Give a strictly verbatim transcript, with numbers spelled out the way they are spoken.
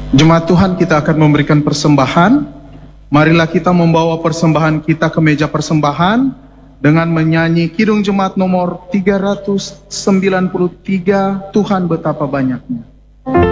Jemaat Tuhan, kita akan memberikan persembahan. Marilah kita membawa persembahan kita ke meja persembahan dengan menyanyi Kidung Jemaat nomor tiga ratus sembilan puluh tiga, Tuhan Betapa Banyaknya.